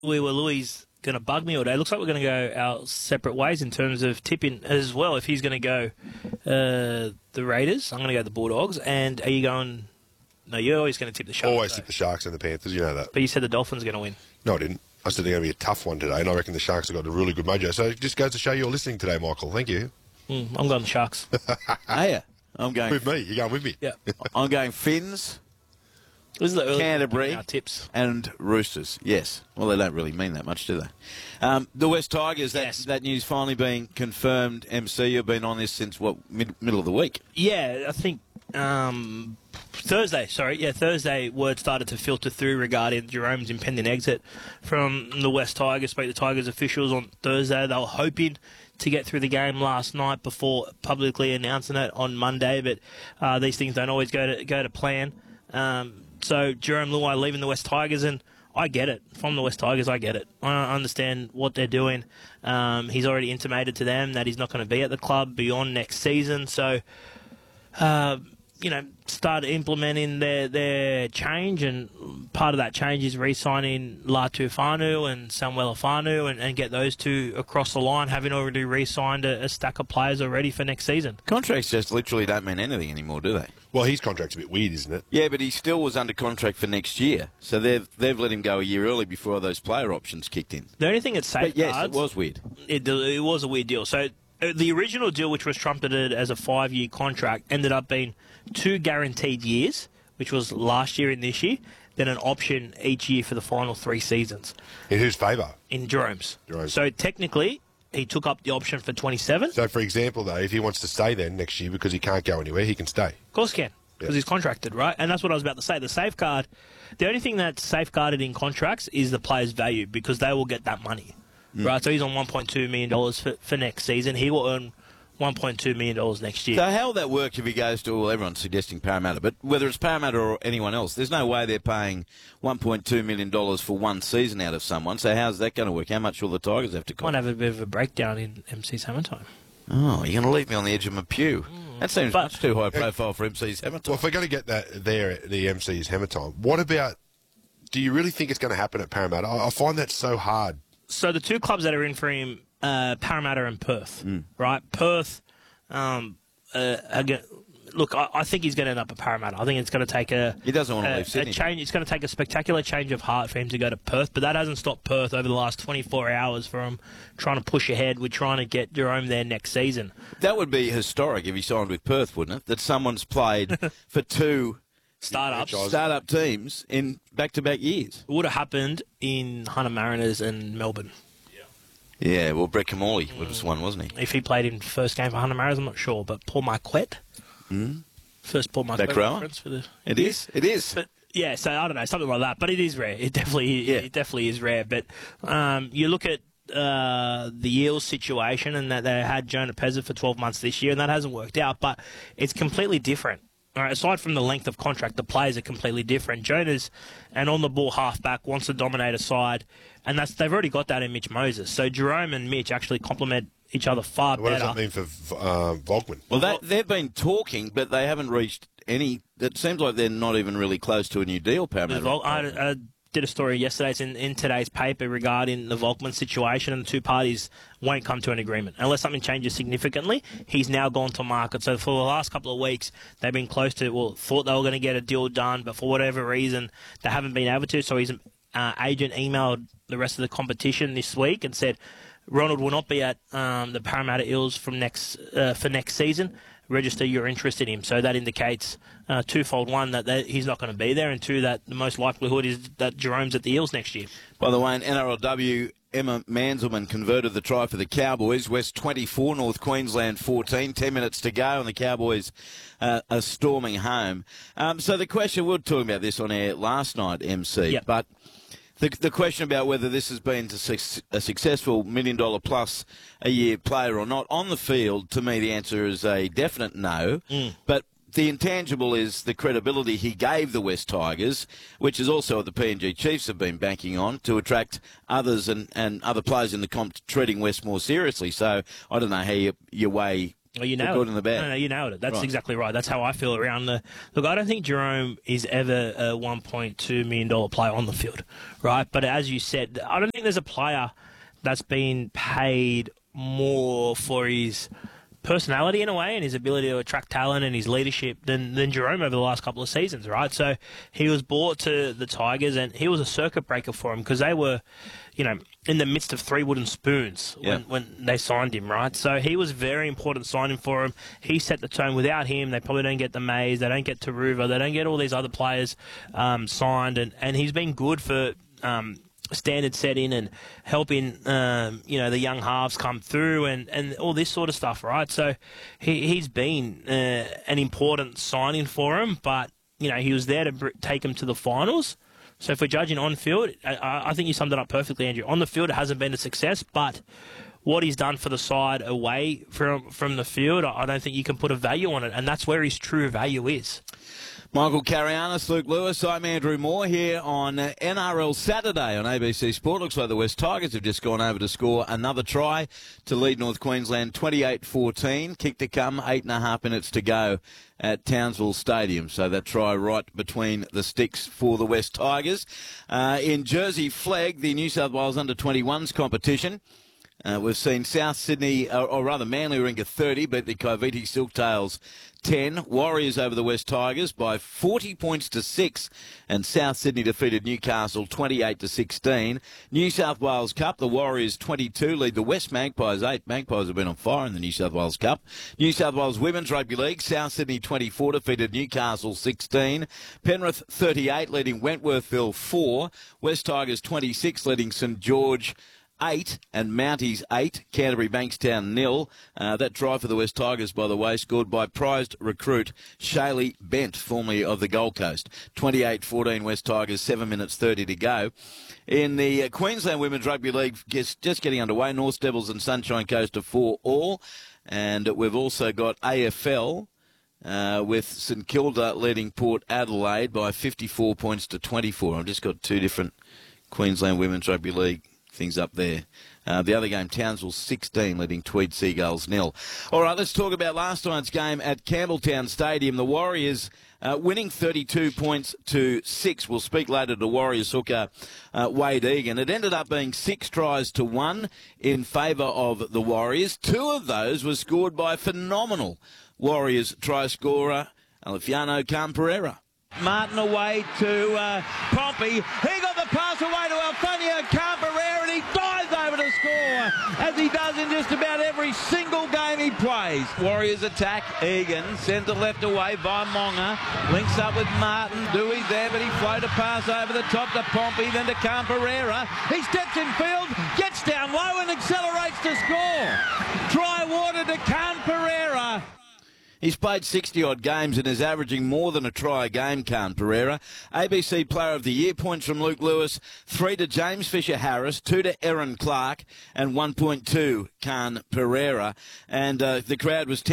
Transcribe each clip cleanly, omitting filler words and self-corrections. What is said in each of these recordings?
Louis going to bug me all day. Looks like we're going to go our separate ways in terms of tipping as well. If he's going to go the Raiders, I'm going to go the Bulldogs. And are you going... No, you're always going to tip the Sharks. Always tip the Sharks and the Panthers, you know that. But you said the Dolphins are going to win. No, I didn't. I said they're going to be a tough one today, and I reckon the Sharks have got a really good mojo. So it just goes to show you're listening today, Michael. Thank you. I'm going the Sharks. Are you? I'm going... With me. You're going with me. Yeah. I'm going Finns, This is the early Canterbury, our tips. and Roosters. Yes. Well, they don't really mean that much, do they? The West Tigers, that news finally being confirmed. MC, you've been on this since, middle of the week? Yeah, I think Thursday. Thursday word started to filter through regarding Jerome's impending exit from the West Tigers. Spoke to Tigers officials on Thursday. They were hoping to get through the game last night before publicly announcing it on Monday, but these things don't always go to plan. So Jerome Luai leaving the West Tigers, and I get it. From the West Tigers, I get it. I understand what they're doing. He's already intimated to them that he's not going to be at the club beyond next season. So, start implementing their change, and part of that change is re-signing Latu Fanu and Samuel Fanu and get those two across the line, having already re-signed a stack of players already for next season. Contracts just literally don't mean anything anymore, do they? Well, his contract's a bit weird, isn't it? Yeah, but he still was under contract for next year, so they've let him go a year early before those player options kicked in. The only thing that safeguards... But yes, it was weird. It was a weird deal. So the original deal, which was trumpeted as a 5-year contract, ended up being 2 guaranteed years, which was last year and this year, then an option each year for the final 3 seasons. In whose favour? In Jerome's. So technically, he took up the option for 27. So, for example, though, if he wants to stay then next year because he can't go anywhere, he can stay. Of course he can, because he's contracted, right? And that's what I was about to say. The only thing that's safeguarded in contracts is the player's value, because they will get that money, right? So he's on $1.2 million for next season. He will earn $1.2 million next year. So how will that work if he goes to, well, everyone's suggesting Parramatta, but whether it's Parramatta or anyone else, there's no way they're paying $1.2 million for one season out of someone. So how's that going to work? How much will the Tigers have to cost? Might have a bit of a breakdown in MC's hammer time. Oh, you're going to leave me on the edge of my pew. That seems much too high profile for MC's hammer time. Well, if we're going to get that there, the MC's hammer time, what about, do you really think it's going to happen at Parramatta? I find that so hard. So the two clubs that are in for him, Parramatta and Perth, right? Perth, again, look, I think he's going to end up at Parramatta. I think it's going to take he doesn't want to leave Sydney. Change. It's going to take a spectacular change of heart for him to go to Perth, but that hasn't stopped Perth over the last 24 hours from trying to push ahead with trying to get Jerome there next season. That would be historic if he signed with Perth, wouldn't it? That someone's played for 2 startup teams in back-to-back years. It would have happened in Hunter Mariners and Melbourne. Yeah, well, Brett Kamali was one, wasn't he? If he played in first game for Hunter Mariners, I'm not sure, but Paul Marquette. First Paul Marquette reference for the... It is. But, yeah, so I don't know, something like that. But it is rare. It definitely is rare. But you look at the Eels situation, and that they had Jonah Pezza for 12 months this year, and that hasn't worked out. But it's completely different. All right, aside from the length of contract, the players are completely different. Jonah's an on-the-ball halfback, wants to dominate a side, and they've already got that in Mitch Moses. So Jerome and Mitch actually complement each other far better. What does that mean for Volkman? Well, they've been talking, but they haven't reached any... It seems like they're not even really close to a new deal, Parramatta. I did a story yesterday, it's in today's paper, regarding the Volkman situation, and the two parties won't come to an agreement. Unless something changes significantly, he's now gone to market. So for the last couple of weeks, they've been close to, thought they were going to get a deal done, but for whatever reason, they haven't been able to. So his agent emailed the rest of the competition this week and said, Ronald will not be at the Parramatta Eels for next season. Register your interest in him. So that indicates twofold: one, that he's not going to be there, and two, that the most likelihood is that Jerome's at the Eels next year. By the way, in NRLW, Emma Manzelmann converted the try for the Cowboys. West 24, North Queensland 14. 10 minutes to go, and the Cowboys are storming home. So the question, we were talking about this on air last night, MC, but the question about whether this has been a successful $1 million plus a year player or not, on the field, to me the answer is a definite no. But the intangible is the credibility he gave the West Tigers, which is also what the PNG Chiefs have been banking on to attract others and other players in the comp treating West more seriously. So I don't know how you weigh Oh, you nailed good it. and the bad. No, you nailed it. That's Right. exactly right. That's how I feel around the... Look, I don't think Jerome is ever a $1.2 million player on the field, right? But as you said, I don't think there's a player that's been paid more for his personality in a way and his ability to attract talent and his leadership than Jerome over the last couple of seasons, right? So he was brought to the Tigers and he was a circuit breaker for them because they were, in the midst of three wooden spoons when they signed him, right? So he was a very important signing for him. He set the tone. Without him, they probably don't get the Mays, they don't get Taruva, they don't get all these other players signed, and he's been good for... standard setting and helping, the young halves come through and all this sort of stuff, right? So he's been an important signing for him, but, he was there to take him to the finals. So if we're judging on field, I think you summed it up perfectly, Andrew. On the field, it hasn't been a success, but what he's done for the side away from the field, I don't think you can put a value on it, and that's where his true value is. Michael Carianis, Luke Lewis, I'm Andrew Moore here on NRL Saturday on ABC Sport. Looks like the West Tigers have just gone over to score another try to lead North Queensland 28-14. Kick to come, 8.5 minutes to go at Townsville Stadium. So that try right between the sticks for the West Tigers. In Jersey Flag, the New South Wales Under-21s competition. We've seen South Sydney, or rather Manly Ringa 30, beat the Coviti Silktails 10. Warriors over the West Tigers by 40 points to 6. And South Sydney defeated Newcastle 28-16. New South Wales Cup, the Warriors 22 lead the West Magpies 8. Magpies have been on fire in the New South Wales Cup. New South Wales Women's Rugby League, South Sydney 24 defeated Newcastle 16. Penrith 38 leading Wentworthville 4. West Tigers 26 leading St George 8 and Mounties 8, Canterbury Bankstown 0. That try for the West Tigers, by the way, scored by prized recruit Shaylee Bent, formerly of the Gold Coast. 28-14 West Tigers, 7 minutes 30 to go. In the Queensland Women's Rugby League, just getting underway, North Devils and Sunshine Coast are 4-4. And we've also got AFL with St Kilda leading Port Adelaide by 54 points to 24. I've just got two different Queensland Women's Rugby League things up there. The other game, Townsville 16, leading Tweed Seagulls 0. All right, let's talk about last night's game at Campbelltown Stadium. The Warriors winning 32 points to 6. We'll speak later to Warriors hooker Wade Egan. It ended up being 6 tries to 1 in favour of the Warriors. 2 of those were scored by phenomenal Warriors try scorer Alefiano Khan-Pereira. Martin away to Pompey. He got the pass away to Alfonso Khan-Pereira and he dives over to score, as he does in just about every single game he plays. Warriors attack. Egan sends it left away by Monga. Links up with Martin. Dewey's there, but he floated a pass over the top to Pompey, then to Khan-Pereira. He steps in field, gets down low and accelerates to score. Try water to Khan-Pereira. He's played 60-odd games and is averaging more than a try a game, Khan-Pereira. ABC Player of the Year points from Luke Lewis, 3 to James Fisher-Harris, 2 to Erin Clark, and 1.2 Khan-Pereira. And the crowd was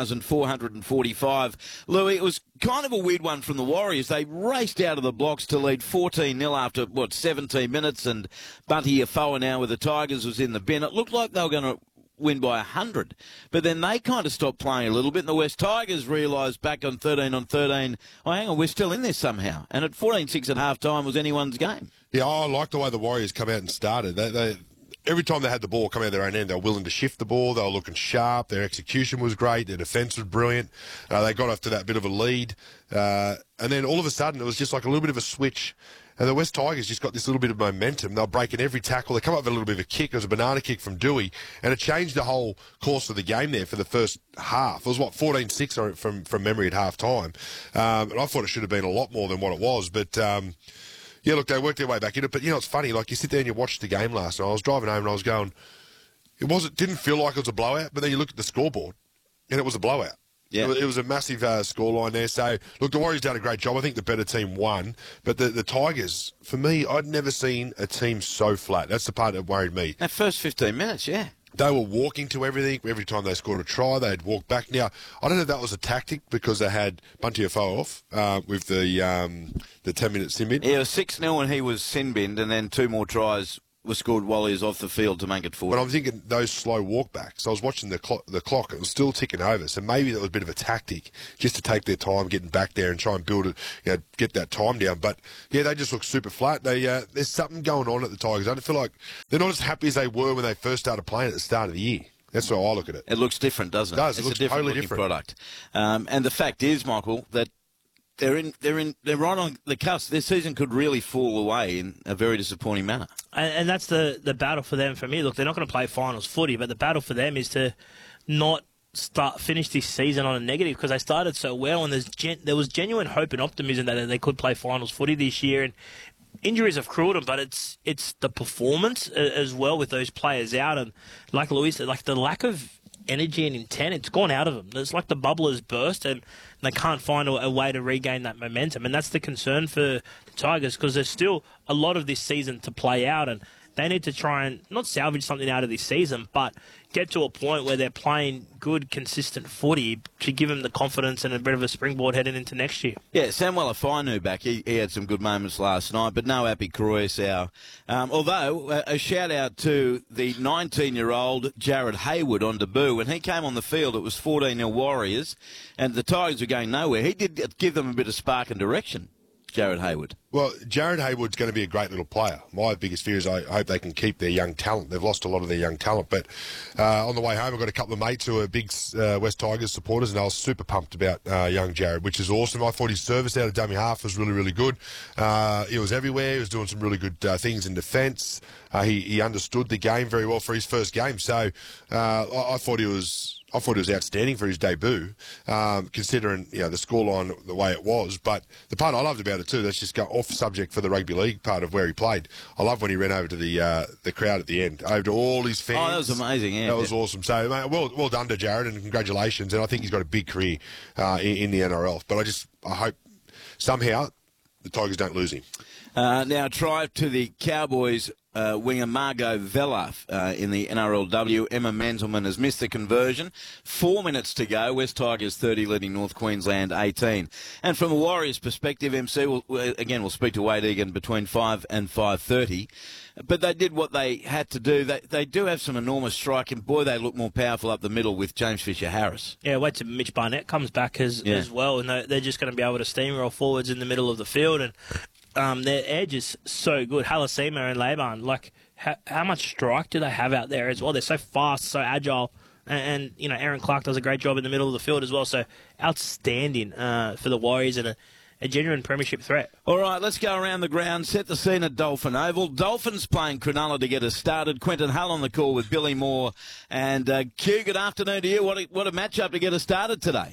10,445. Louis, it was kind of a weird one from the Warriors. They raced out of the blocks to lead 14-0 after, 17 minutes, and Bunty Afoa now with the Tigers was in the bin. It looked like they were going to win by 100. But then they kind of stopped playing a little bit, and the West Tigers realised back on 13, oh, hang on, we're still in this somehow. And at 14-6 at half-time was anyone's game. Yeah, I like the way the Warriors come out and started. They every time they had the ball come out of their own end, they were willing to shift the ball. They were looking sharp. Their execution was great. Their defence was brilliant. They got off to that bit of a lead. And then all of a sudden, it was just like a little bit of a switch. And the West Tigers just got this little bit of momentum. They were breaking every tackle. They come up with a little bit of a kick. It was a banana kick from Dewey. And it changed the whole course of the game there for the first half. It was, 14-6 from memory at half-time. And I thought it should have been a lot more than what it was. But, yeah, look, they worked their way back into it. But, it's funny. Like, you sit there and you watch the game last night. I was driving home and I was going, it didn't feel like it was a blowout. But then you look at the scoreboard and it was a blowout. Yeah. It was a massive scoreline there. So, look, the Warriors done a great job. I think the better team won. But the Tigers, for me, I'd never seen a team so flat. That's the part that worried me. That first 15 minutes, yeah. They were walking to everything. Every time they scored a try, they'd walk back. Now, I don't know if that was a tactic because they had Bunty Afoa off with the 10-minute sin bin. Yeah, it was 6-0 and he was sin binned, and then 2 more tries were scored while he was off the field to make it 40. But I'm thinking those slow walkbacks. I was watching the clock. It was still ticking over. So maybe that was a bit of a tactic just to take their time getting back there and try and build it, get that time down. But, yeah, they just look super flat. There's something going on at the Tigers. I feel like they're not as happy as they were when they first started playing at the start of the year. That's how I look at it. It looks different, doesn't it? It does. It looks a different totally different product. And the fact is, Michael, that they're right on the cusp. Their season could really fall away in a very disappointing manner. And that's the battle for them. For me, look, they're not going to play finals footy, but the battle for them is to not finish this season on a negative, because they started so well, and there was genuine hope and optimism that they could play finals footy this year. And injuries have cruelled them, but it's the performance as well with those players out, and like Louis said, like the lack of energy and intent, it's gone out of them. It's like the bubble has burst and they can't find a way to regain that momentum, and that's the concern for the Tigers, because there's still a lot of this season to play out, and they need to try and not salvage something out of this season, but get to a point where they're playing good, consistent footy to give them the confidence and a bit of a springboard heading into next year. Yeah, Samuel Afainu back. He had some good moments last night, but no Api Koroisau. Although, a shout-out to the 19-year-old Jared Hayward on debut. When he came on the field, it was 14-0 Warriors, and the Tigers were going nowhere. He did give them a bit of spark and direction, Jared Hayward. Well, Jared Hayward's going to be a great little player. My biggest fear is I hope they can keep their young talent. They've lost a lot of their young talent. But on the way home, I've got a couple of mates who are big West Tigers supporters, and I was super pumped about young Jared, which is awesome. I thought his service out of dummy half was really, really good. He was everywhere. He was doing some really good things in defence. He understood the game very well for his first game. So I thought he was outstanding for his debut, considering the scoreline the way it was. But the part I loved about it too, let's just go off subject for the rugby league part of where he played. I love when he ran over to the crowd at the end, over to all his fans. Oh, that was amazing, yeah. That was awesome. So, mate, well done to Jared, and congratulations. And I think he's got a big career in the NRL. But I hope somehow the Tigers don't lose him. Now, try to the Cowboys winger Margot Vella in the NRLW. Emma Manzelmann has missed the conversion. 4 minutes to go. West Tigers 30, leading North Queensland 18. And from a Warriors perspective, MC, we'll speak to Wade Egan between 5 and 5:30. But they did what they had to do. They do have some enormous strike, and boy, they look more powerful up the middle with James Fisher-Harris. Yeah, wait till Mitch Barnett comes back as well, and they're just going to be able to steamroll forwards in the middle of the field, and their edge is so good. Halasima and Laban, like, how much strike do they have out there as well? They're so fast, so agile, and Aaron Clark does a great job in the middle of the field as well, so outstanding for the Warriors, and a genuine premiership threat. All right, let's go around the ground, set the scene at Dolphin Oval. Dolphins playing Cronulla to get us started. Quentin Hull on the call with Billy Moore. And Q, good afternoon to you. What a matchup to get us started today.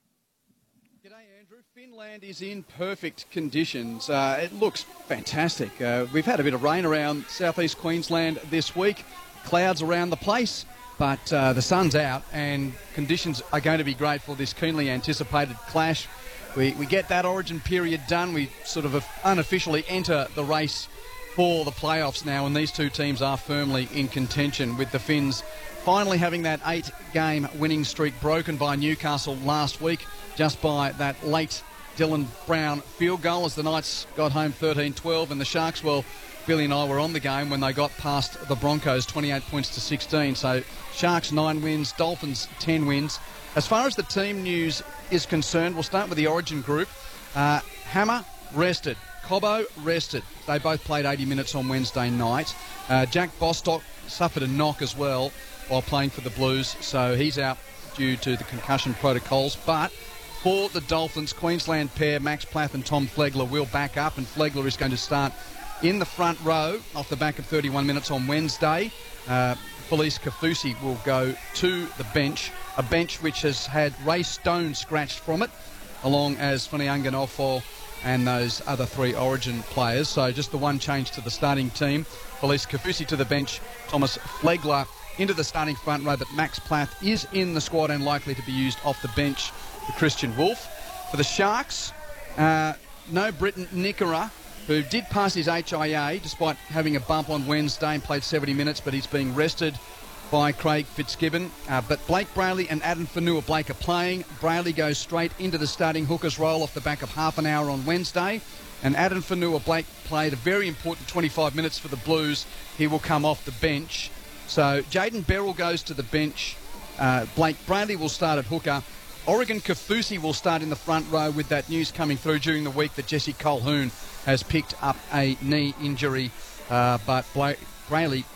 G'day, Andrew. Finland is in perfect conditions. It looks fantastic. We've had a bit of rain around southeast Queensland this week. Clouds around the place, but the sun's out and conditions are going to be great for this keenly anticipated clash. We get that origin period done. We sort of unofficially enter the race for the playoffs now, and these two teams are firmly in contention, with the Finns finally having that 8-game winning streak broken by Newcastle last week, just by that late Dylan Brown field goal as the Knights got home 13-12, and the Sharks, well, Billy and I were on the game when they got past the Broncos 28 points to 16. So Sharks 9 wins, Dolphins 10 wins. As far as the team news is concerned, we'll start with the Origin group. Hammer rested. Cobbo rested. They both played 80 minutes on Wednesday night. Jack Bostock suffered a knock as well while playing for the Blues, so he's out due to the concussion protocols. But for the Dolphins, Queensland pair Max Plath and Tom Flegler will back up, and Flegler is going to start in the front row off the back of 31 minutes on Wednesday. Felice Kafusi will go to the bench, a bench which has had Ray Stone scratched from it, along as Funianga Nofo and those other 3 Origin players. So just the one change to the starting team. Felice Kafusi to the bench, Thomas Flegler into the starting front row, but Max Plath is in the squad and likely to be used off the bench for Christian Wolf. For the Sharks, no Britton Nickera, who did pass his HIA despite having a bump on Wednesday and played 70 minutes, but he's being rested by Craig Fitzgibbon. But Blake Brayley and Adam Fanua Blake are playing. Brayley goes straight into the starting hooker's role off the back of half an hour on Wednesday. And Adam Fanua-Blake played a very important 25 minutes for the Blues. He will come off the bench. So Jaden Beryl goes to the bench. Blake Bradley will start at hooker. Oregon Kaufusi will start in the front row, with that news coming through during the week that Jesse Colquhoun has picked up a knee injury. But Bradley